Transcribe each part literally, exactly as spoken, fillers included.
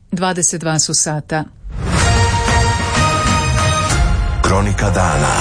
dvadeset dva su sata. Kronika dana.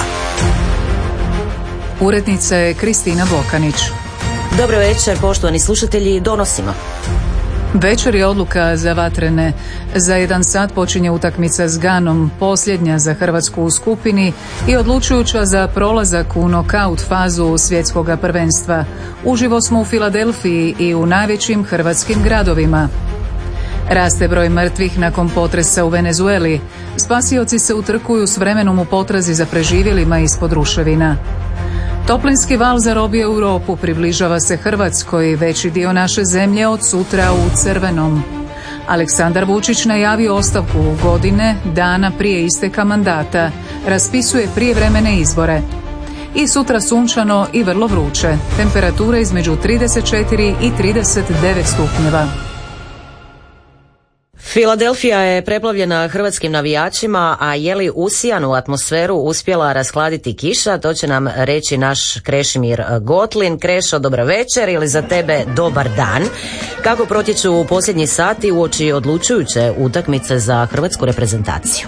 Urednica je Kristina Bokanić. Dobro večer, poštovani slušatelji, donosimo. Večer je odluka za vatrene. Za jedan sat počinje utakmica s Ganom, posljednja za Hrvatsku u skupini i odlučujuća za prolazak u nokaut fazu svjetskog prvenstva. Uživo smo u Filadelfiji i u najvećim hrvatskim gradovima. Raste broj mrtvih nakon potresa u Venezueli. Spasioci se utrkuju s vremenom u potrazi za preživjelima ispod ruševina. Toplinski val zarobio Europu, približava se Hrvatskoj, veći dio naše zemlje od sutra u crvenom. Aleksandar Vučić najavio ostavku godine, dana prije isteka mandata, raspisuje prijevremene izbore. I sutra sunčano i vrlo vruće, temperature između trideset četiri i trideset devet stupnjeva. Filadelfija je preplavljena hrvatskim navijačima, a je li usijanu atmosferu uspjela rashladiti kiša, to će nam reći naš Krešimir Gotlin. Krešo, dobro večer ili za tebe dobar dan. Kako protječu posljednji sati uoči odlučujuće utakmice za hrvatsku reprezentaciju?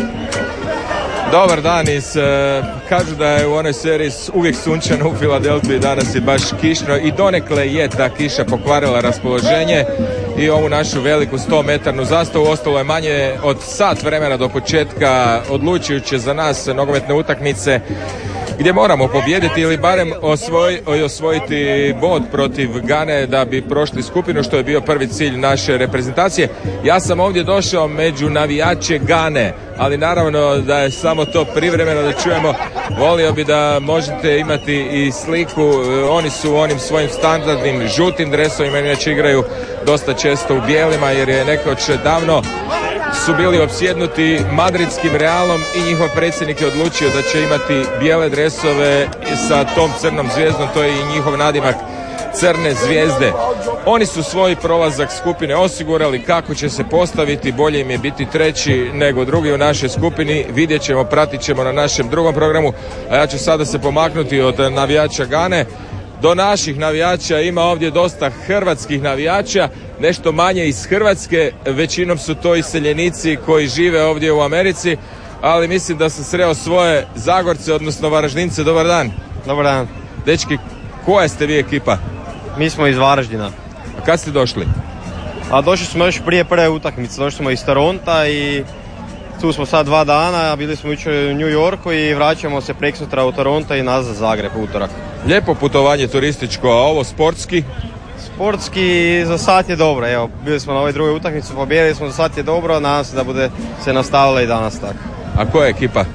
Dobar dan. Iz, e, kažu da je u onoj seriji uvijek sunčano, u Filadelfiji danas je baš kišno i donekle je ta kiša pokvarila raspoloženje i ovu našu veliku sto metarnu zastavu. Ostalo je manje od sat vremena do početka odlučujuće za nas nogometne utakmice gdje moramo pobijediti ili barem osvoj, osvojiti bod protiv Gane da bi prošli skupinu, što je bio prvi cilj naše reprezentacije. Ja sam ovdje došao među navijače Gane, ali naravno da je samo to privremeno, da čujemo. Volio bi da možete imati i sliku. Oni su u onim svojim standardnim žutim dresovima, inače igraju dosta često u bijelima jer je nekoć davno su bili opsjednuti madridskim Realom i njihov predsjednik je odlučio da će imati bijele dresove sa tom crnom zvijezdom, to je i njihov nadimak, crne zvijezde. Oni su svoj prolazak skupine osigurali. Kako će se postaviti, bolje im je biti treći nego drugi u našoj skupini, vidjet ćemo, pratit ćemo na našem drugom programu, a ja ću sada se pomaknuti od navijača Gane do naših navijača. Ima ovdje dosta hrvatskih navijača, nešto manje iz Hrvatske, većinom su to iseljenici koji žive ovdje u Americi, ali mislim da sam sreo svoje Zagorce, odnosno Varaždince. Dobar dan. Dobar dan. Dečki, koja ste vi ekipa? Mi smo iz Varaždina. A kad ste došli? A došli smo još prije prve utakmice, došli smo iz Toronta i tu smo sad dva dana, bili smo jučer u New Yorku i vraćamo se preksutra u Toronto i nazad Zagreb u utorak. Lijepo putovanje turističko, a ovo sportski? Sportski za sad je dobro, evo, bili smo na ovoj drugoj utakmici, pobijedili smo, za sad je dobro, nadam se da bude se nastavila i danas tako. A koja je ekipa?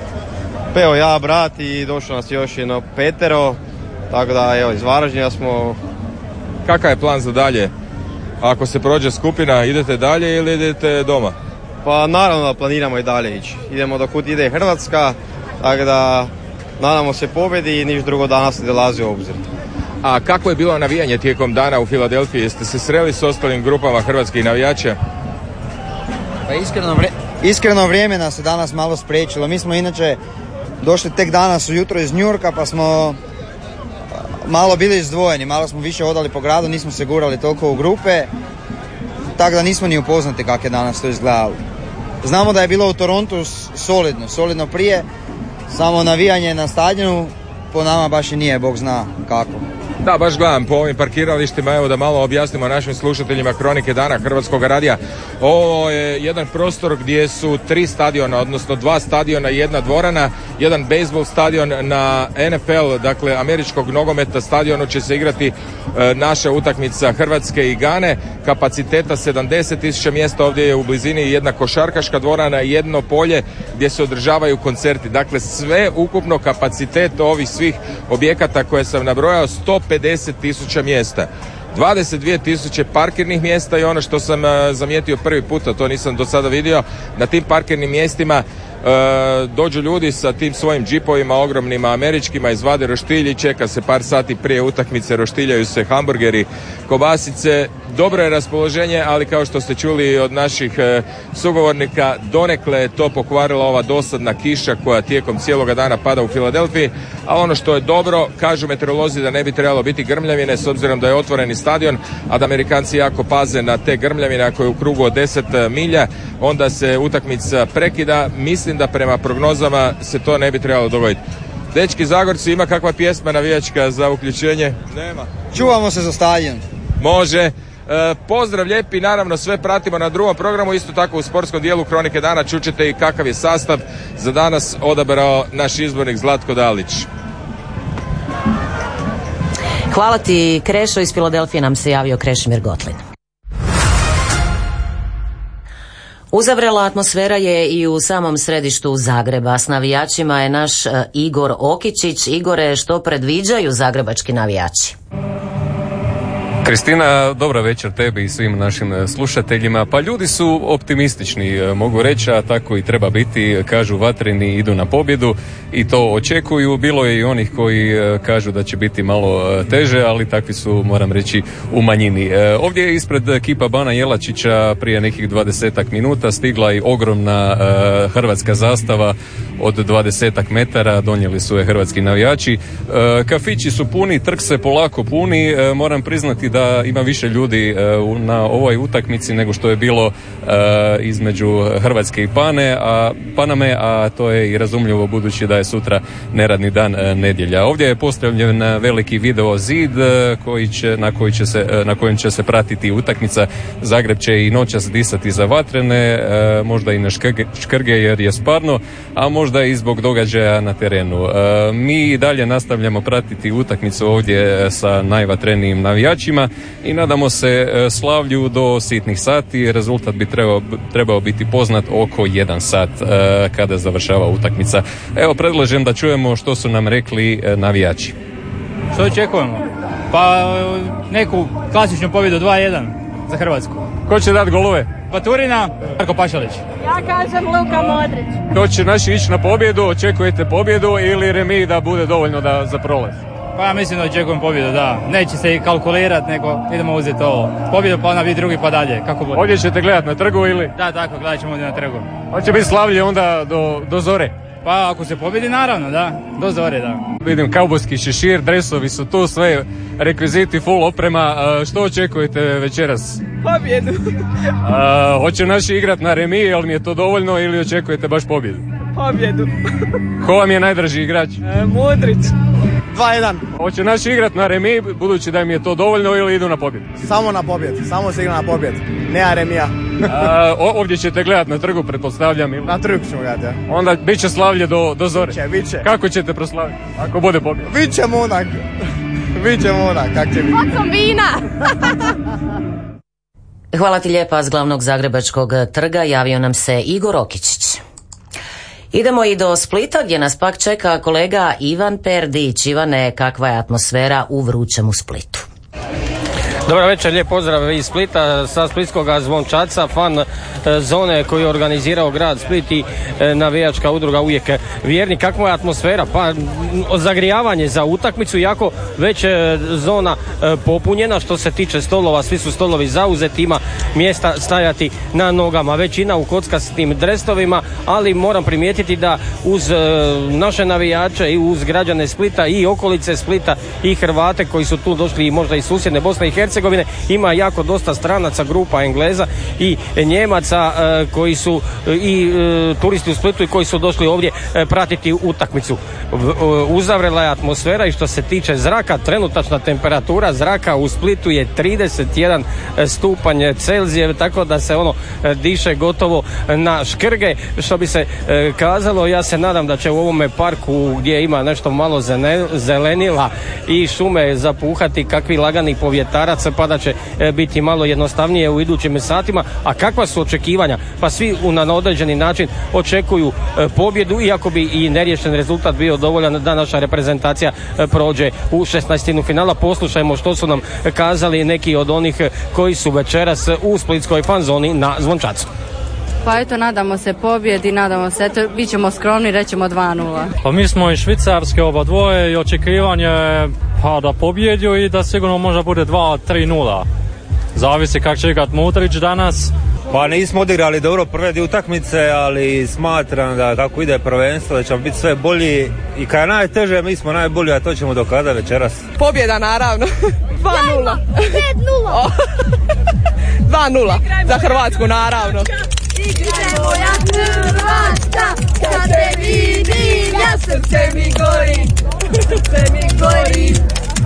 Pa evo, ja, brat i došlo nas još jedno petero, tako da evo, iz Varaždina smo. Kakav je plan za dalje? Ako se prođe skupina, idete dalje ili idete doma? Pa naravno da planiramo i dalje ići. Idemo do kud ide Hrvatska, tako da nadamo se pobjedi i niš drugo danas ne dolazi u obzir. A kako je bilo navijanje tijekom dana u Filadelfiji? Jeste se sreli s ostalim grupama hrvatskih navijača? Pa iskreno, vre, iskreno vrijeme nas je danas malo spriječilo. Mi smo inače došli tek danas ujutro iz New Yorka, pa smo malo bili izdvojeni, malo smo više hodali po gradu, nismo se gurali toliko u grupe, tako da nismo ni upoznati kako je danas to izgledalo. Znamo da je bilo u Torontu solidno, solidno prije, samo navijanje na stadionu po nama baš i nije, Bog zna kako. Da, baš gledam po ovim parkiralištima, evo da malo objasnimo našim slušateljima Kronike dana Hrvatskog radija. Ovo je jedan prostor gdje su tri stadiona, odnosno dva stadiona i jedna dvorana, jedan bejzbol stadion na N F L, dakle američkog nogometa stadionu će se igrati e, naša utakmica Hrvatske i Gane, kapaciteta sedamdeset tisuća mjesta, ovdje je u blizini jedna košarkaška dvorana i jedno polje gdje se održavaju koncerti. Dakle, sve ukupno kapacitet ovih svih objekata koje sam nabrojao, sto pedeset tisuća mjesta. dvadeset dvije tisuće parkirnih mjesta i ono što sam uh, zamijetio prvi puta, to nisam do sada vidio, na tim parkirnim mjestima E, dođu ljudi sa tim svojim džipovima ogromnima američkima, izvade roštilji, čeka se par sati prije utakmice, roštiljaju se hamburgeri, kobasice, dobro je raspoloženje, ali kao što ste čuli od naših e, sugovornika, donekle je to pokvarila ova dosadna kiša koja tijekom cijeloga dana pada u Filadelfiji, a ono što je dobro, kažu meteorolozi da ne bi trebalo biti grmljavine s obzirom da je otvoreni stadion, a da Amerikanci jako paze na te grmljavine ako je u krugu od deset milja, onda se utakmica prekida. Mislim da prema prognozama se to ne bi trebalo dogoditi. Dečki Zagorci, ima kakva pjesma navijačka za uključenje? Nema. Čuvamo se za stadion. Može. E, pozdrav lijepi, naravno sve pratimo na drugom programu, isto tako u sportskom dijelu Kronike dana čućete i kakav je sastav za danas odabrao naš izbornik Zlatko Dalić. Hvala ti, Krešo. Iz Filadelfije nam se javio Krešimir Gotlin. Uzavrela atmosfera je i u samom središtu Zagreba. S navijačima je naš uh, Igor Okičić. Igore, što predviđaju zagrebački navijači? Kristina, dobra večer tebi i svim našim slušateljima. Pa ljudi su optimistični, mogu reći, a tako i treba biti. Kažu vatreni idu na pobjedu i to očekuju. Bilo je i onih koji kažu da će biti malo teže, ali takvi su, moram reći, u manjini. Ovdje je ispred kipa Bana Jelačića prije nekih dvadesetak minuta stigla i ogromna hrvatska zastava od dvadesetak metara. Donijeli su je hrvatski navijači. Kafići su puni, trg se polako puni. Moram priznati da ima više ljudi uh, na ovoj utakmici nego što je bilo uh, između Hrvatske i Pane, a, Paname, a to je i razumljivo budući da je sutra neradni dan, uh, nedjelja. Ovdje je postavljen veliki video zid uh, koji će, na, koji će se, uh, na kojem će se pratiti utakmica. Zagreb će i noćas disati za vatrene, uh, možda i na škrge, škrge jer je sparno, a možda i zbog događaja na terenu. Uh, mi dalje nastavljamo pratiti utakmicu ovdje sa najvatrenijim navijačima i nadamo se slavlju do sitnih sati. Rezultat bi trebao, trebao biti poznat oko jedan sat e, kada završava utakmica. Evo, predlažem da čujemo što su nam rekli e, navijači. Što očekujemo? Pa neku klasičnu pobjedu dva jedan za Hrvatsku. Ko će dati golove? Baturina, Marko Pašalić. Ja kažem Luka Modrić. Ko će naši ići na pobjedu? Očekujete pobjedu ili remi da bude dovoljno da za prolaz? Pa ja mislim da očekujem pobjedu, da. Neće se i kalkulirati, nego idemo uzeti ovo. Pobjedu pa ona biti drugi pa dalje, kako bude. Ovdje ćete gledati na trgu ili? Da, tako, gledat ćemo ovdje na trgu. Hoće biti slavlje onda do, do zore? Pa ako se pobjedi, naravno, da. Do zore, da. Vidim kaubojski šešir, dresovi su tu, sve rekviziti, full oprema. Što očekujete večeras? Pobjedu. A, hoće naši igrat na remi, jel mi je to dovoljno ili očekujete baš pobjedu? Pobjedu. Ko vam je najdraži igrač? E, Modrić. dva jedan. Hoće naši igrat na remi, budući da im je to dovoljno ili idu na pobjedu? Samo na pobjedu, samo se igra na pobjedu. Nema remija. A, ovdje ćete gledati na trgu, pretpostavljam, ili? Na trgu ćemo gledati, ja. Onda bit će slavlje do, do zore? Biće, biće. Kako ćete proslaviti, ako bude pobjeda? Bićemo onak. Bićemo onak, kak će biti. Od vina. Hvala ti lijepa. S glavnog zagrebačkog trga javio nam se Igor Okičić. Idemo i do Splita gdje nas pak čeka kolega Ivan Perdić. Ivane, kakva je atmosfera u vrućem u Splitu? Dobar večer, lijep pozdrav iz Splita sa splitskog Zvončaca, fan zone koju je organizirao grad Split i navijačka udruga Uvijek vjerni. Kakva je atmosfera? Pa zagrijavanje za utakmicu, jako već zona popunjena što se tiče stolova, svi su stolovi zauzeti, ima mjesta stajati na nogama, većina u kockastim dresovima, ali moram primijetiti da uz naše navijače i uz građane Splita i okolice Splita i Hrvate koji su tu došli i možda i susjedne Bosne i Hercegovine, ima jako dosta stranaca, grupa Engleza i Njemaca e, koji su i e, turisti u Splitu i koji su došli ovdje e, pratiti utakmicu. Uzavrela je atmosfera i što se tiče zraka, trenutačna temperatura zraka u Splitu je trideset jedan stupanj Celzijev, tako da se ono e, diše gotovo na škrge, što bi se e, kazalo. Ja se nadam da će u ovome parku gdje ima nešto malo zene, zelenila i šume zapuhati kakvi lagani povjetarac, pa da će e, biti malo jednostavnije u idućim satima. A kakva su očekivanja? Pa svi u, na određeni način očekuju e, pobjedu, iako bi i neriješen rezultat bio dovoljan da naša reprezentacija e, prođe u šesnaestinu finala. Poslušajmo što su nam kazali neki od onih koji su večeras u splitskoj fanzoni na Zvončacu. Pa eto, nadamo se pobjedi, nadamo se, eto, bit ćemo skromni, rećemo dva nula. Pa mi smo iz Švicarske oba dvoje i očekivanje pa da pobjedio i da sigurno možda bude dva tri nula. Zavisi kako će igrat Mutrić danas. Pa nismo odigrali dobro prve dvije utakmice, ali smatram da kako ide prvenstvo da ćemo biti sve bolji i kad je najteže mi smo najbolji, a to ćemo dokazati večeras. Pobjeda naravno. dva nula. pet nula. dva nula za Hrvatsku naravno. Igraj moja Hrvatska, kad te vidim, ja srce mi gori, srce mi gori.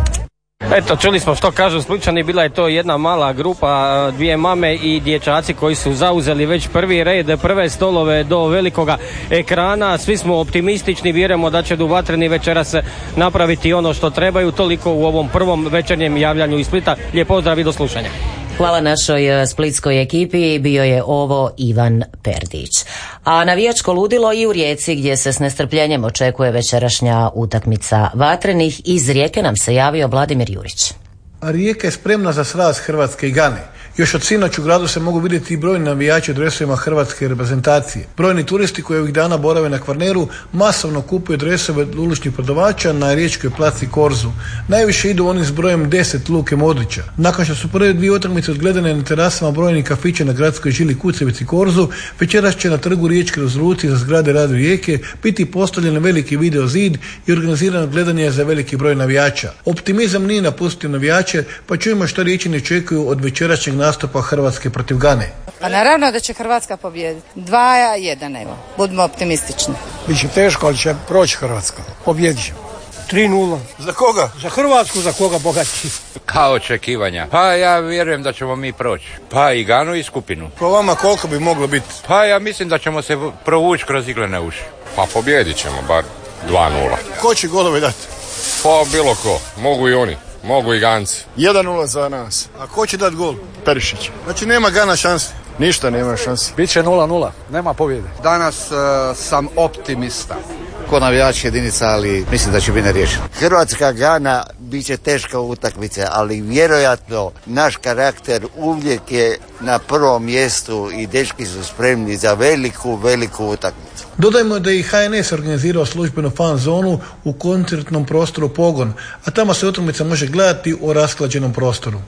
Eto, čuli smo što kažu Splićani, bila je to jedna mala grupa, dvije mame i dječaci koji su zauzeli već prvi red, prve stolove do velikoga ekrana. Svi smo optimistični, vjerujemo da će Vatreni večeras napraviti ono što trebaju. Toliko u ovom prvom večernjem javljanju iz Splita. Lijep pozdrav i do slušanja. Hvala našoj splitskoj ekipi, bio je ovo Ivan Perdić. A navijačko ludilo i u Rijeci gdje se s nestrpljenjem očekuje večerašnja utakmica Vatrenih. Iz Rijeke nam se javio Vladimir Jurić. Rijeka je spremna za sraz Hrvatske i Gane. Još od sinoć u gradu se mogu vidjeti i brojni navijači u dresovima hrvatske reprezentacije. Brojni turisti koji ovih dana borave na Kvarneru masovno kupuju dresove od uličnih prodavača na riječkoj placi Korzu. Najviše idu oni s brojem deset Luke Modrića. Nakon što su prve dvije utakmice odgledane na terasama brojnih kafića na gradskoj žili Kucevici Korzu, večeras će na trgu Riječke rezolucije za zgrade Radio Rijeke biti postavljen veliki video zid i organizirano gledanje za veliki broj navijača. Optimizam nije napustio navijače, pa čujemo što Riječani očekuju od večerašnjeg nastupa Hrvatske protiv Gane. Pa naravno da će Hrvatska pobijediti. dva jedan, evo. Budimo optimistični. Biće teško, ali će proći Hrvatska. Pobjedit će. tri nula. Za koga? Za Hrvatsku, za koga bogati. Kao očekivanja. Pa ja vjerujem da ćemo mi proći. Pa i Ganu i skupinu. Po vama koliko bi moglo biti? Pa ja mislim da ćemo se provući kroz iglene uši. Pa pobjedit ćemo bar dva nula. Ko će golove dati? Pa bilo ko. Mogu i oni. Mogu i Ganci. jedan nula za nas. A ko će dati gol? Perišić. Znači nema Gana šanse? Ništa nema šanse. Biće nula nula. Nema pobjede. Danas uh, sam optimista. Ko navijač jedinica, ali mislim da će biti neriješeno. Hrvatska Gana bit će teška utakmica, ali vjerojatno naš karakter uvijek je na prvom mjestu i dečki su spremni za veliku, veliku utakmicu. Dodajmo da je i H N S organizirao službenu fan zonu u koncertnom prostoru Pogon, a tamo se utakmica može gledati u rasklađenom prostoru.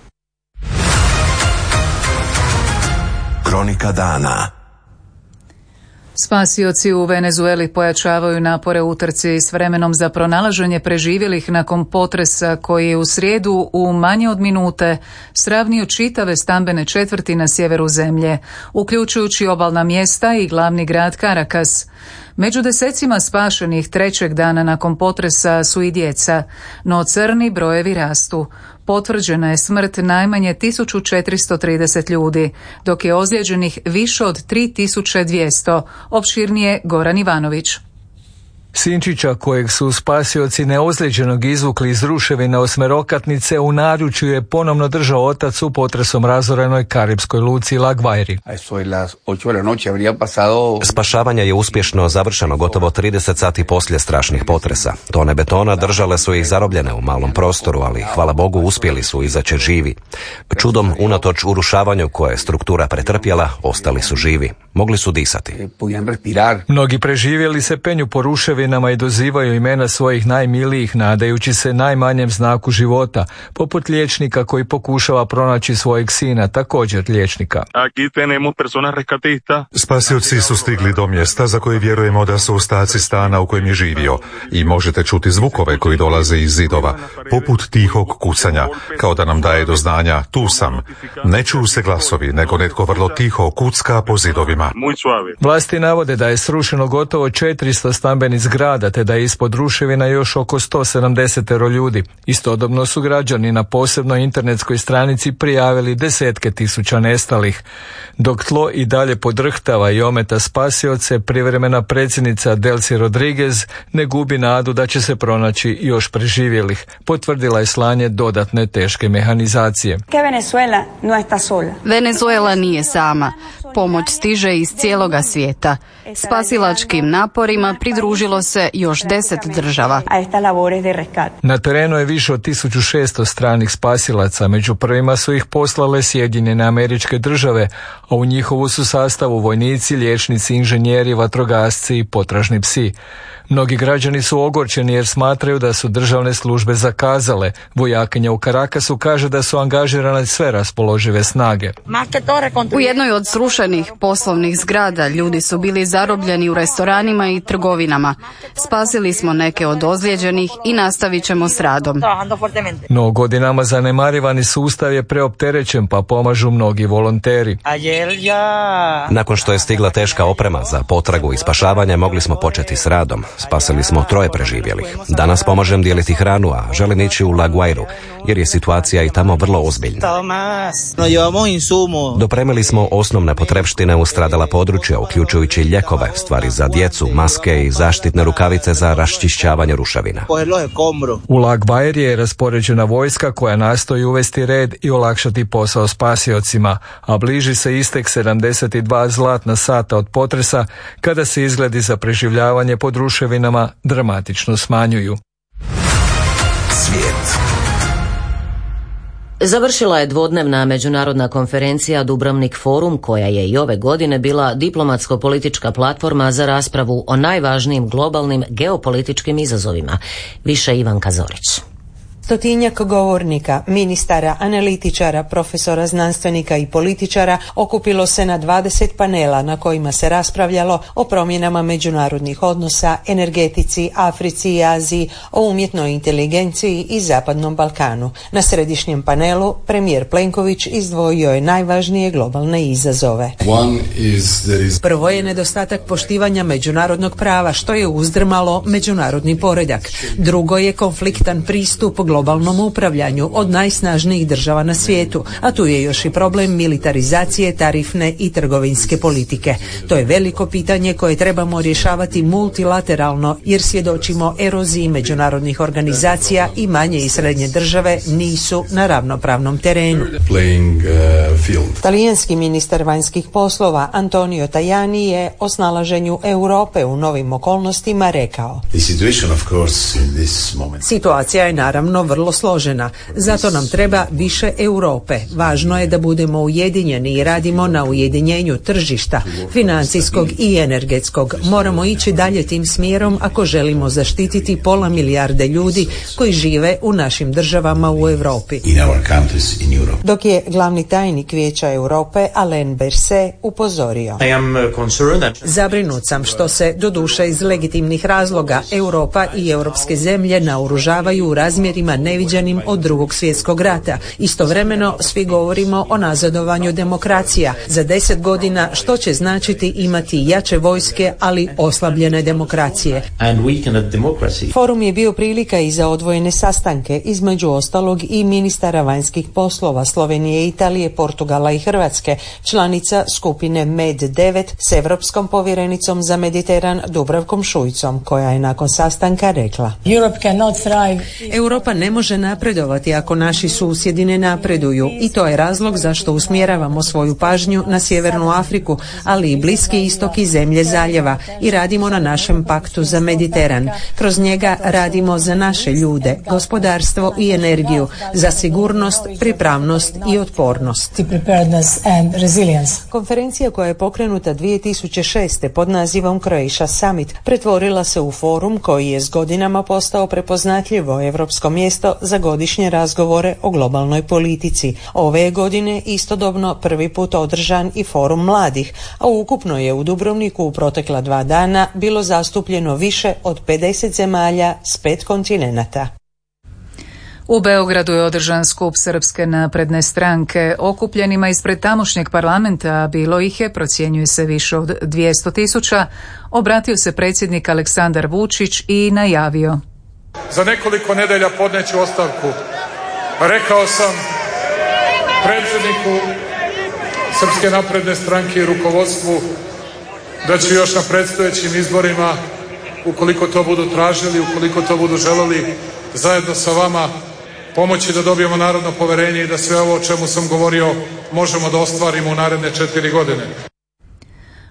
Kronika dana. Spasioci u Venezueli pojačavaju napore u utrci s vremenom za pronalaženje preživjelih nakon potresa koji je u srijedu u manje od minute sravnio čitave stambene četvrti na sjeveru zemlje, uključujući obalna mjesta i glavni grad Caracas. Među desecima spašenih trećeg dana nakon potresa su i djeca, no crni brojevi rastu. Potvrđena je smrt najmanje tisuću četiristo trideset ljudi, dok je ozlijeđenih više od tri tisuće dvjesto, opširnije Goran Ivanović. Sinčića, kojeg su spasioci neozlijeđenog izvukli iz ruševina osmerokatnice, u naručju je ponovno držao otac u potresom razorenoj karipskoj luci La Guairi. Spašavanje je uspješno završeno gotovo trideset sati poslije strašnih potresa. Tone betona držale su ih zarobljene u malom prostoru, ali hvala Bogu uspjeli su izaći živi. Čudom, unatoč urušavanju koje je struktura pretrpjela, ostali su živi. Mogli su disati. Mnogi preživjeli se penju po ruševinama i dozivaju imena svojih najmilijih, nadajući se najmanjem znaku života, poput liječnika koji pokušava pronaći svojeg sina, također liječnika. Spasioci su stigli do mjesta za koje vjerujemo da su ostaci stana u kojem je živio i možete čuti zvukove koji dolaze iz zidova, poput tihog kucanja, kao da nam daje do znanja tu sam. Ne čuju se glasovi, nego netko vrlo tiho kucka po zidovima. Vlasti navode da je srušeno gotovo četiristo stambenih zgrada, te da je ispod ruševina još oko sto sedamdeset ljudi. Istodobno su građani na posebnoj internetskoj stranici prijavili desetke tisuća nestalih. Dok tlo i dalje podrhtava i ometa spasioce, privremena predsjednica Delcy Rodriguez ne gubi nadu da će se pronaći još preživjelih. Potvrdila je slanje dodatne teške mehanizacije. Venezuela no está sola. Venezuela nije sama. Pomoć stiže iz cijeloga svijeta. Spasilačkim naporima pridružilo se još deset država. Na terenu je više od tisuću šesto stranih spasilaca, među prvima su ih poslale Sjedinjene Američke Države, a u njihovu su sastavu vojnici, liječnici, inženjeri, vatrogasci i potražni psi. Mnogi građani su ogorčeni jer smatraju da su državne službe zakazale. Vojakinja u Carakasu kaže da su angažirane sve raspoložive snage. U jednoj od srušenih poslovnih zgrada ljudi su bili zarobljeni u restoranima i trgovinama. Spasili smo neke od ozlijeđenih i nastavit ćemo s radom. No godinama zanemarivani sustav je preopterećen, pa pomažu mnogi volonteri. Nakon što je stigla teška oprema za potragu i spašavanje, mogli smo početi s radom. Spasili smo troje preživjelih. Danas pomažem dijeliti hranu, a želim ići u La Guairu, jer je situacija i tamo vrlo ozbiljna. Dopremili smo osnovne potrepštine u stradala područja, uključujući ljekove, stvari za djecu, maske i zaštitne rukavice za raščišćavanje ruševina. U La Guairi je raspoređena vojska koja nastoji uvesti red i olakšati posao spasiocima, a bliži se istek sedamdeset dva zlatna sata od potresa, kada se izgledi za preživljavanje pod ruševinama dramatično smanjuju. Svijet. Završila je dvodnevna međunarodna konferencija Dubrovnik Forum, koja je i ove godine bila diplomatsko-politička platforma za raspravu o najvažnijim globalnim geopolitičkim izazovima. Više Ivanka Zorić. Stotinjak govornika, ministara, analitičara, profesora, znanstvenika i političara okupilo se na dvadeset panela na kojima se raspravljalo o promjenama međunarodnih odnosa, energetici, Africi i Aziji, o umjetnoj inteligenciji i Zapadnom Balkanu. Na središnjem panelu premijer Plenković izdvojio je najvažnije globalne izazove. Prvo je nedostatak poštivanja međunarodnog prava, što je uzdrmalo međunarodni poredak. Drugo je konfliktan pristup globalnom globalnom upravljanju od najsnažnijih država na svijetu, a tu je još i problem militarizacije tarifne i trgovinske politike. To je veliko pitanje koje trebamo rješavati multilateralno, jer svjedočimo eroziji međunarodnih organizacija i manje i srednje države nisu na ravnopravnom terenu. Talijanski ministar vanjskih poslova Antonio Tajani je o snalaženju Europe u novim okolnostima rekao: situacija je naravno vrlo složena, zato nam treba više Europe. Važno je da budemo ujedinjeni i radimo na ujedinjenju tržišta, financijskog i energetskog. Moramo ići dalje tim smjerom ako želimo zaštititi pola milijarde ljudi koji žive u našim državama u Europi. Dok je glavni tajnik Vijeća Europe Alain Berset upozorio: zabrinut sam što se, doduše iz legitimnih razloga, Europa i europske zemlje naoružavaju u razmjerima neviđenim od drugog svjetskog rata. Istovremeno svi govorimo o nazadovanju demokracija. Za deset godina što će značiti imati jače vojske, ali oslabljene demokracije. Forum je bio prilika i za odvojene sastanke, između ostalog i ministara vanjskih poslova Slovenije, Italije, Portugala i Hrvatske, članica skupine Med devet s europskom povjerenicom za Mediteran Dubravkom Šuicom, koja je nakon sastanka rekla: Europa ne može napredovati ako naši susjedi ne napreduju, i to je razlog zašto usmjeravamo svoju pažnju na Sjevernu Afriku, ali i Bliski istok i zemlje zaljeva, i radimo na našem paktu za Mediteran. Kroz njega radimo za naše ljude, gospodarstvo i energiju, za sigurnost, pripravnost i otpornost. Konferencija koja je pokrenuta dvije tisuće šeste pod nazivom Croatia Summit pretvorila se u forum koji je s godinama postao prepoznatljivo europsko mjesto za godišnje razgovore o globalnoj politici. Ove je godine istodobno prvi put održan i forum mladih, a ukupno je u Dubrovniku u protekla dva dana bilo zastupljeno više od pedeset zemalja s pet kontinenata. U Beogradu je održan skup Srpske napredne stranke. Okupljenima ispred tamošnjeg parlamenta, bilo ih je, procjenjuje se, više od dvjesto tisuća, obratio se predsjednik Aleksandar Vučić i najavio: za nekoliko nedelja podneću ostavku. Rekao sam predsjedniku Srpske napredne stranke i rukovodstvu da ću još na predstojećim izborima, ukoliko to budu tražili, ukoliko to budu želeli, zajedno sa vama pomoći da dobijemo narodno poverenje i da sve ovo o čemu sam govorio možemo da ostvarimo u naredne četiri godine.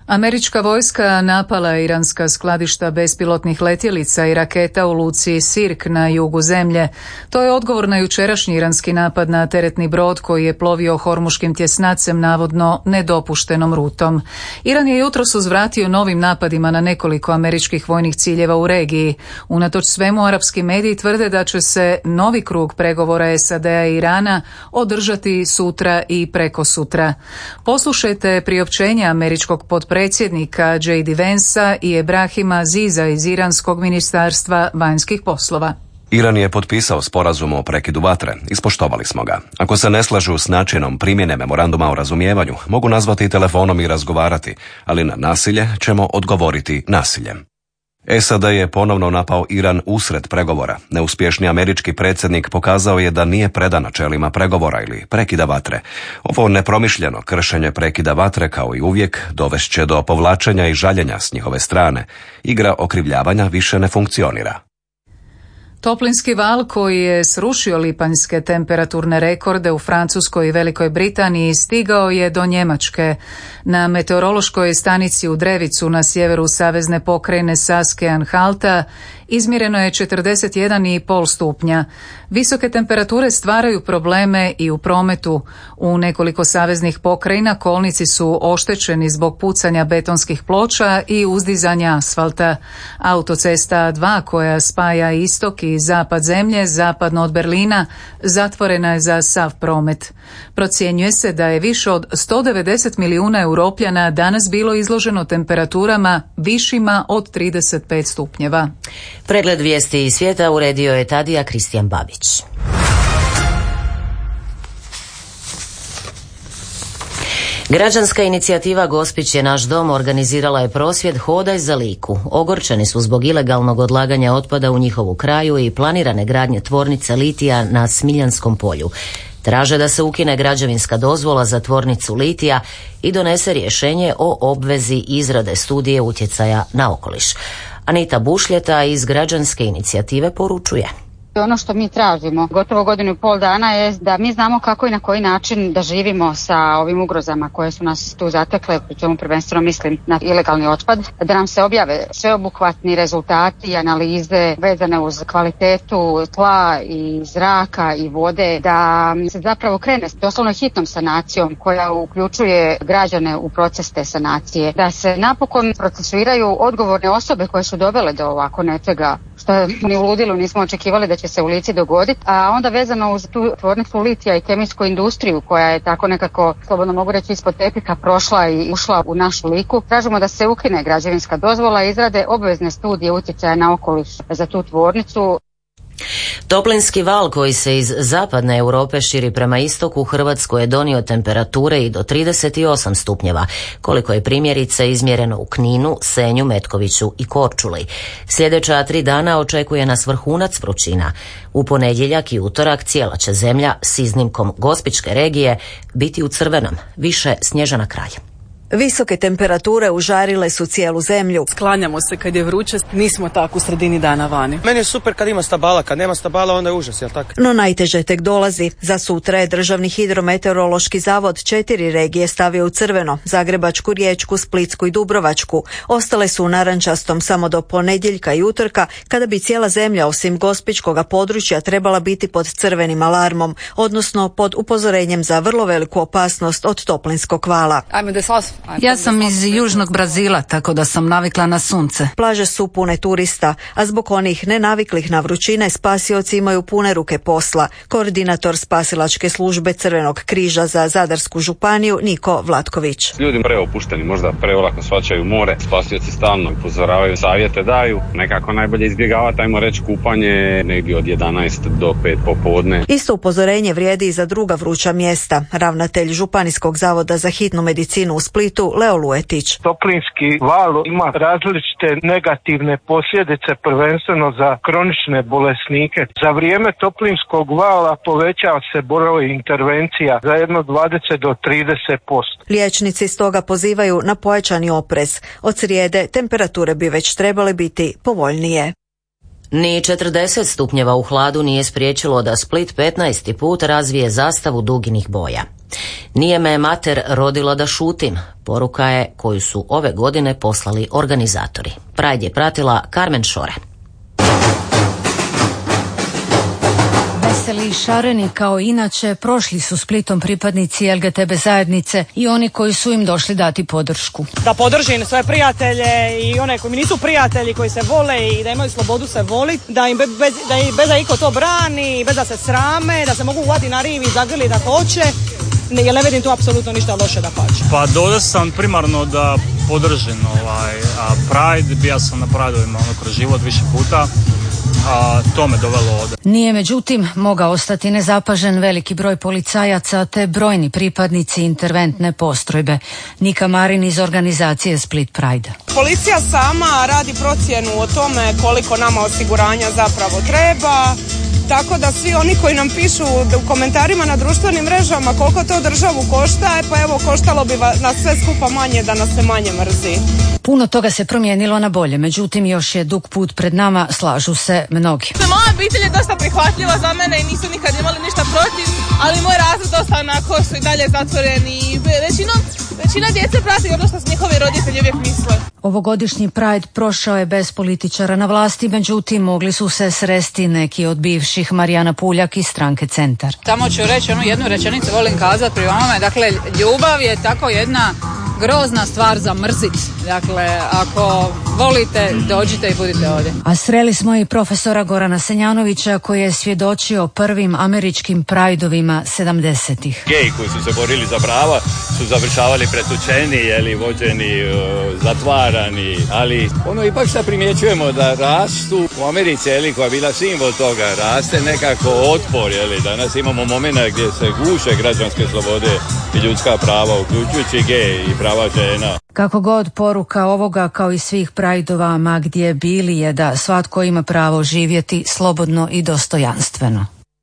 Američka vojska napala je iranska skladišta bespilotnih letjelica i raketa u luci Sirk na jugu zemlje. To je odgovor na jučerašnji iranski napad na teretni brod koji je plovio Hormuškim tjesnacem navodno nedopuštenom rutom. Iran je jutros uzvratio novim napadima na nekoliko američkih vojnih ciljeva u regiji. Unatoč svemu, arapski mediji tvrde da će se novi krug pregovora S A D-a i Irana održati sutra i prekosutra. Poslušajte priopćenje američkog potpredsjednika predsjednika J D Vansa i Ebrahima Ziza iz Iranskog ministarstva vanjskih poslova. Iran je potpisao sporazum o prekidu vatre, ispoštovali smo ga. Ako se ne slažu s načinom primjene memoranduma o razumijevanju, mogu nazvati telefonom i razgovarati, ali na nasilje ćemo odgovoriti nasiljem. S A D je ponovno napao Iran usred pregovora. Neuspješni američki predsjednik pokazao je da nije predan načelima pregovora ili prekida vatre. Ovo nepromišljeno kršenje prekida vatre, kao i uvijek, dovešće do povlačenja i žaljenja s njihove strane. Igra okrivljavanja više ne funkcionira. Toplinski val koji je srušio lipanjske temperaturne rekorde u Francuskoj i Velikoj Britaniji stigao je do Njemačke. Na meteorološkoj stanici u Drevicu na sjeveru savezne pokrajine Saske-Anhalta izmjereno je četrdeset jedan zarez pet stupnja. Visoke temperature stvaraju probleme i u prometu. U nekoliko saveznih pokrajina kolnici su oštećeni zbog pucanja betonskih ploča i uzdizanja asfalta. Autocesta A dva koja spaja istok i zapad zemlje, zapadno od Berlina, zatvorena je za sav promet. Procjenjuje se da je više od sto devedeset milijuna Europljana danas bilo izloženo temperaturama višima od trideset pet stupnjeva. Pregled vijesti iz svijeta uredio je Tadija Kristijan Babić. Građanska inicijativa Gospić je naš dom organizirala je prosvjed Hodaj za Liku. Ogorčeni su zbog ilegalnog odlaganja otpada u njihovu kraju i planirane gradnje tvornice litija na Smiljanskom polju. Traže da se ukine građevinska dozvola za tvornicu litija i donese rješenje o obvezi izrade studije utjecaja na okoliš. Anita Bušljeta iz građanske inicijative poručuje. Ono što mi tražimo gotovo godinu i pol dana je da mi znamo kako i na koji način da živimo sa ovim ugrozama koje su nas tu zatekle, pri čemu prvenstveno mislim na ilegalni otpad, da nam se objave sveobuhvatni rezultati i analize vezane uz kvalitetu tla i zraka i vode, da se zapravo krene s doslovno hitnom sanacijom koja uključuje građane u proces te sanacije, da se napokon procesuiraju odgovorne osobe koje su dovele do ovako nečega što ni u ludilu nismo očekivali da će se u Lici dogoditi, a onda vezano uz tu tvornicu litija i kemijsku industriju koja je tako nekako, slobodno mogu reći, ispod tepiha prošla i ušla u našu Liku. Tražimo da se ukine građevinska dozvola i izrade obvezne studije utjecaja na okoliš za tu tvornicu. Toplinski val koji se iz zapadne Europe širi prema istoku Hrvatskoj je donio temperature i do trideset osam stupnjeva, koliko je primjerice izmjereno u Kninu, Senju, Metkoviću i Korčuli. Sljedeća tri dana očekuje nas vrhunac vrućina. U ponedjeljak i utorak cijela će zemlja, s iznimkom Gospićke regije, biti u crvenom, više snježana kraj. Visoke temperature užarile su cijelu zemlju. Sklanjamo se kad je vruće, nismo tako u sredini dana vani. Meni je super kad ima stabala, kad nema stabala onda je užas, jel tako? No najteže tek dolazi. Za sutra je Državni hidrometeorološki zavod četiri regije stavio u crveno: Zagrebačku, Riječku, Splitsku i Dubrovačku. Ostale su u narančastom samo do ponedjeljka i utorka, kada bi cijela zemlja osim gospićkoga područja trebala biti pod crvenim alarmom, odnosno pod upozorenjem za vrlo veliku opasnost od toplinskog vala. Ja sam iz južnog Brazila, tako da sam navikla na sunce. Plaže su pune turista, a zbog onih nenaviklih na vrućine spasioci imaju pune ruke posla. Koordinator spasilačke službe Crvenog križa za Zadarsku županiju Niko Vlatković. Ljudi preopušteni, možda preolako shvaćaju more, spasioci stalno upozoravaju, savjete daju, nekako najbolje izbjegavati, ajmo reći, kupanje negdje od jedanaest do pet popodne. Isto upozorenje vrijedi i za druga vruća mjesta. Ravnatelj Županijskog zavoda za hitnu medicinu u Splitu Leo Luetić. Toplinski val ima različite negativne posljedice, prvenstveno za kronične bolesnike. Za vrijeme toplinskog vala povećava se broj intervencija za jedno dvadeset do trideset posto. Liječnici stoga pozivaju na pojačani oprez. Od srijede temperature bi već trebale biti povoljnije. Ni četrdeset stupnjeva u hladu nije spriječilo da Split petnaesti put razvije zastavu duginih boja. Nije me mater rodila da šutim. Poruka je koju su ove godine poslali organizatori. Pride je pratila Carmen Šore. Veseli i šareni kao inače prošli su Splitom pripadnici L G T B zajednice i oni koji su im došli dati podršku. Da podržim svoje prijatelje i one koji mi nisu prijatelji, koji se vole i da imaju slobodu se voliti, da im bez, da im bez da iko to brani, bez da se srame, da se mogu uvati na rivi i zagrli da hoće. Ne, jer ne vidim tu apsolutno ništa loše da pače. Pa dole sam primarno da podržim ovaj, a Pride, bija sam na Prideovima ono kroz život više puta, a to me dovelo ovdje. Nije međutim mogao ostati nezapažen veliki broj policajaca te brojni pripadnici interventne postrojbe. Nika Marin iz organizacije Split Pride. Policija sama radi procjenu o tome koliko nama osiguranja zapravo treba. Tako da svi oni koji nam pišu u komentarima na društvenim mrežama koliko to državu košta, pa evo koštalo bi nas sve skupa manje da nas se manje mrzi. Puno toga se promijenilo na bolje, međutim još je dug put pred nama, slažu se mnogi. Moja obitelj je dosta prihvatljiva za mene i nisu nikad imali ništa protiv, ali moj razred dosta onako su i dalje zatvoreni i većinom, većina djece prati ono što su njihovi roditelji uvijek misle. Ovogodišnji Pride prošao je bez političara na vlasti, međutim mogli su se sresti neki od bivših. Marijana Puljak iz stranke Centar. Tamo ću reći onu jednu rečenicu, volim kazati pri vama, dakle ljubav je tako jedna grozna stvar za mrzit. Dakle, ako volite, dođite i budite ovdje. A sreli smo i profesora Gorana Senjanovića koji je svjedočio prvim američkim Prideovima sedamdesetih. Geji koji su se borili za prava su završavali pretučeni, jeli, vođeni, zatvarani, ali ono ipak sad primjećujemo da rastu u Americi, jeli, koja je bila simbol toga, raste nekako otpor, jeli, danas imamo momenta gdje se guše građanske slobode i ljudska prava, uključujući gej i prava žena. Kako god, poruka ovoga kao i svih Prideova ma gdje bili je da svatko ima pravo živjeti slobodno i dostojanstveno.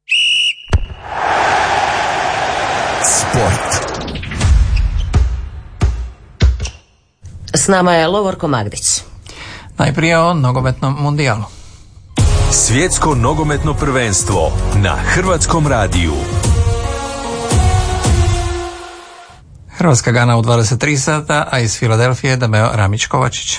Sport. S nama je Lovorko Magdić. Najprije o nogometnom mundijalu. Svjetsko nogometno prvenstvo na Hrvatskom radiju. Hrvatska Gana u dvadeset tri sata, a iz Filadelfije Dameo Ramić-Kovačić.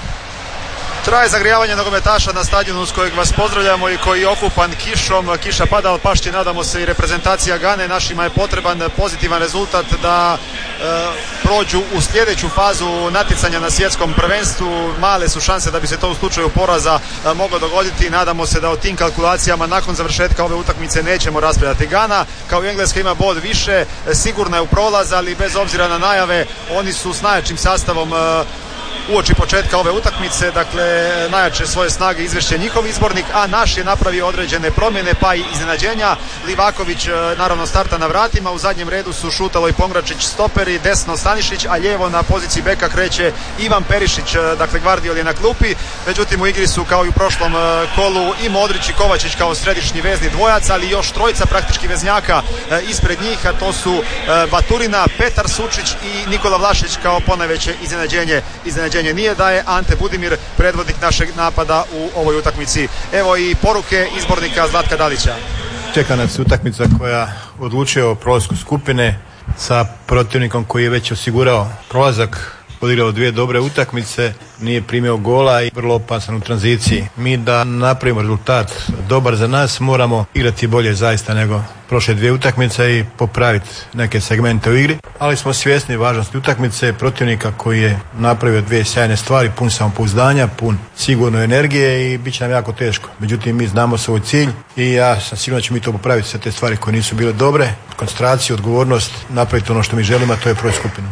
Traje zagrijavanje nogometaša na stadionu s kojeg vas pozdravljamo i koji je okupan kišom. Kiša pada, ali pašće, nadamo se, i reprezentacija Gane. Našima je potreban pozitivan rezultat da e, prođu u sljedeću fazu natjecanja na svjetskom prvenstvu. Male su šanse da bi se to u slučaju poraza e, moglo dogoditi. Nadamo se da o tim kalkulacijama nakon završetka ove utakmice nećemo raspravljati. Gana kao i Engleska ima bod više, e, sigurna je u prolaz, ali bez obzira na najave oni su s najjačim sastavom e, uoči početka ove utakmice, dakle najjače svoje snage izvešće njihov izbornik, a naš je napravio određene promjene pa i iznenađenja. Livaković naravno starta na vratima, u zadnjem redu su Šutalo i Pongračić stoperi, desno Stanišić, a lijevo na poziciji beka kreće Ivan Perišić, dakle Gvardiol je na klupi. Međutim u igri su kao i u prošlom kolu i Modrić i Kovačić kao središnji vezni dvojac, ali još trojica praktički veznjaka ispred njih, a to su Baturina, Petar Sučić i Nikola Vlašić kao ponajveće iznenađenje. Iznenađenje nije da je Ante Budimir predvodnik našeg napada u ovoj utakmici. Evo i poruke izbornika Zlatka Dalića. Čeka nas utakmica koja odlučuje o prolasku skupine sa protivnikom koji je već osigurao prolazak, odigrao dvije dobre utakmice, nije primio gola i vrlo opasan u tranziciji. Mi da napravimo rezultat dobar za nas moramo igrati bolje zaista nego prošle dvije utakmice i popraviti neke segmente u igri, ali smo svjesni važnosti utakmice, protivnika koji je napravio dvije sjajne stvari, pun samopouzdanja, pun sigurno energije i bit će nam jako teško. Međutim, mi znamo svoj cilj i ja sam siguran da ćemo mi to popraviti sa te stvari koje nisu bile dobre, koncentraciju, odgovornost, napraviti ono što mi želimo, a to je proći skupinu.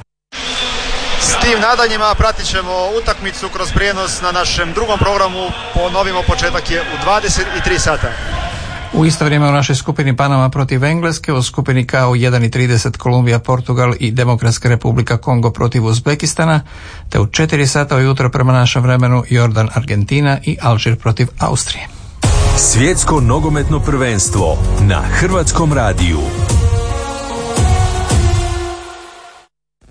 S tim nadanjima pratit ćemo utakmicu kroz prijenos na našem drugom programu. Ponovimo, početak je u dvadeset tri sata. U isto vrijeme u našoj skupini Panama protiv Engleske, u skupini K u jedan i trideset Kolumbija, Portugal i Demokratska republika Kongo protiv Uzbekistana, te u četiri sata ujutro prema našem vremenu Jordan, Argentina i Alžir protiv Austrije. Svjetsko nogometno prvenstvo na Hrvatskom radiju.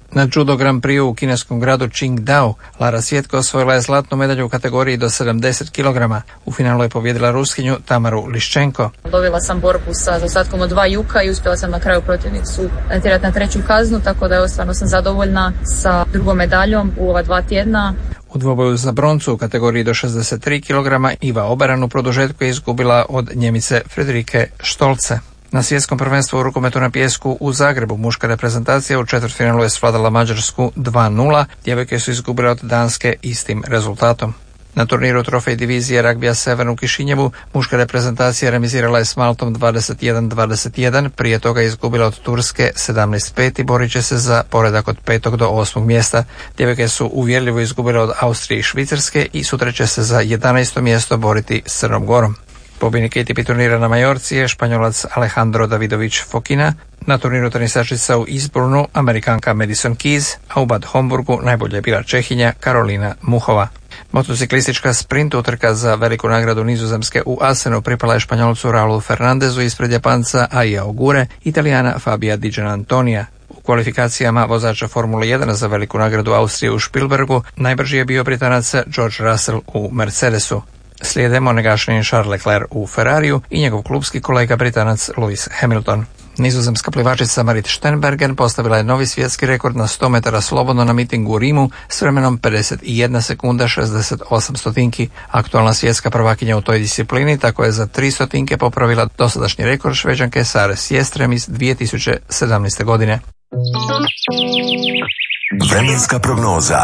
Na Judo Grand Prix u kineskom gradu Qingdao Lara Svjetko osvojila je zlatnu medalju u kategoriji do sedamdeset kilograma. U finalu je pobjedila Ruskinju Tamaru Liščenko. Dobila sam borbu sa zaostatkom od dva juka i uspjela sam na kraju protivnicu natjerati na treću kaznu, tako da je stvarno sam zadovoljna sa drugom medaljom u ova dva tjedna. U dvoboju za broncu u kategoriji do šezdeset tri kilograma Iva Obaran u produžetku je izgubila od Njemice Friederike Stolze. Na svjetskom prvenstvu u rukometu na pijesku u Zagrebu muška reprezentacija u četvrtfinalu je svladala Mađarsku dva nula, djevojke su izgubile od Danske istim rezultatom. Na turniru trofej divizije ragbija Sever u Kišinjevu muška reprezentacija remizirala je s Maltom dvadeset jedan dvadeset jedan, prije toga je izgubila od Turske sedamnaest pet i borit će se za poredak od petog do osmog mjesta. Djevojke su uvjerljivo izgubile od Austrije i Švicarske i sutra će se za jedanaesto mjesto boriti s Crnom Gorom. Pobjednik A T P turnira na Majorci je Španjolac Alejandro Davidović Fokina, na turniru tenisačica u Eastbournu Amerikanka Madison Keys, a u Bad Homburgu najbolja je bila Čehinja Karolina Muhova. Motociklistička sprint utrka za veliku nagradu Nizozemske u Asenu pripala je Španjolcu Raulu Fernandezu ispred Japanca Aija Ogure, Italijana Fabija Di Gianantonija. U kvalifikacijama vozača Formule jedan za veliku nagradu Austrije u Spielbergu najbrži je bio Britanac George Russell u Mercedesu. Slijede monegašenin Charles Leclerc u Ferrariju i njegov klubski kolega Britanac Lewis Hamilton. Nizozemska plivačica Marit Steenbergen postavila je novi svjetski rekord na sto metara slobodno na mitingu u Rimu s vremenom pedeset jedna sekunda šezdeset osam stotinki. Aktualna svjetska prvakinja u toj disciplini tako je za tri stotinke popravila dosadašnji rekord Šveđanke Sare Sjestrem iz dvije tisuće sedamnaeste. godine. Vremenska prognoza.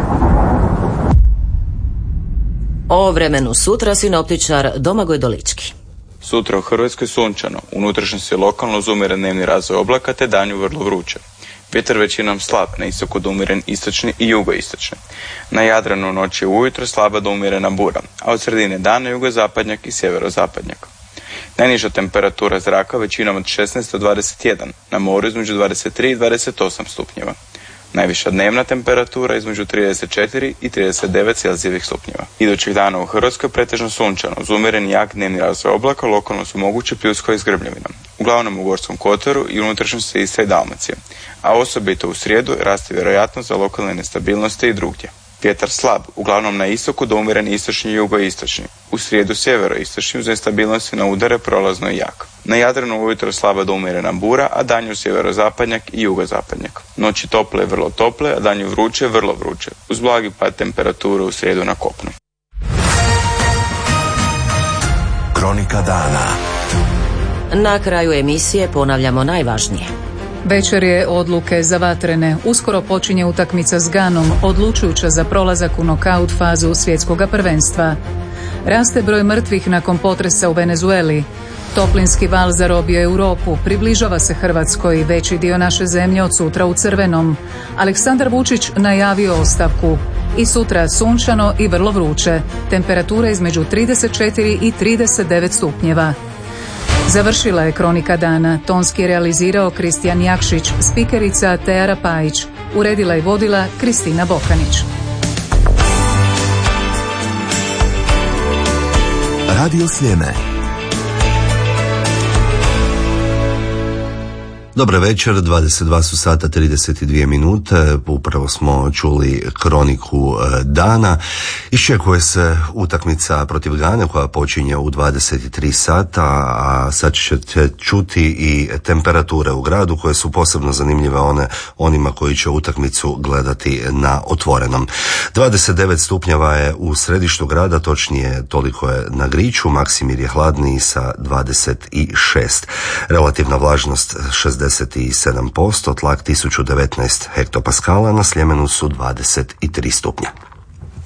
O vremenu sutra sinoptičar Domagoj Dolički. Sutra u Hrvatskoj sunčano, unutrašnjosti je lokalno uz umjeren dnevni razvoj oblaka te danju vrlo vruće. Vjetar većinom slab, na istoku do umjeren istočni i jugoistočni. Na Jadranu noći i ujutro slaba do umjerena bura, a od sredine dana jugozapadnjak i sjeverozapadnjak. Najniža temperatura zraka većinom od šesnaest do dvadeset jedan, na moru između dvadeset tri i dvadeset osam stupnjeva. Najviša dnevna temperatura između trideset četiri i trideset devet celzijevih stupnjeva. Idućih dana u Hrvatskoj pretežno sunčano, uz umjeren jak dnevni razvoj oblaka, lokalno su moguće pljuskove i zgrbljevinom. Uglavnom u Gorskom kotaru i unutrašnjosti Istre i Dalmacije, a osobito u srijedu raste vjerojatnost za lokalne nestabilnosti i drugdje. Vjetar slab, uglavnom na istoku do umjeren istočni i jugoistočni. U srijedu sjeveroistočni uz nestabilnosti na udare prolazno i jak. Na Jadranu ujutro slaba do umjerena bura, a danju sjeverozapadnjak i jugozapadnjak. Noći tople i vrlo tople, a danju vruće i vrlo vruće, uz blagi pad temperature u srijedu na kopnu. Kronika dana. Na kraju emisije ponavljamo najvažnije. Večer je odluke za vatrene. Uskoro počinje utakmica s Ganom, odlučujuća za prolazak u nokaut fazu svjetskoga prvenstva. Raste broj mrtvih nakon potresa u Venezueli. Toplinski val zarobio Europu, približava se Hrvatskoj, veći dio naše zemlje od sutra u crvenom. Aleksandar Vučić najavio ostavku. I sutra sunčano i vrlo vruće. Temperatura između trideset četiri i trideset devet stupnjeva. Završila je kronika dana. Tonski je realizirao Kristijan Jakšić, spikerica Teara Pajić. Uredila i vodila Kristina Bokanić. Radio Sljeme. Dobar večer, dvadeset dva su sata trideset dvije minute, upravo smo čuli kroniku dana. Iščekuje se utakmica protiv Gane koja počinje u dvadeset tri sata, a sad ćete čuti i temperature u gradu koje su posebno zanimljive one, onima koji će utakmicu gledati na otvorenom. dvadeset devet stupnjeva je u središtu grada, točnije toliko je na Griču, Maksimir je hladniji sa dvadeset šest. Relativna vlažnost šezdeset sedam posto, tlak tisuću devetnaest hektopaskala, na Sljemenu su dvadeset tri stupnja.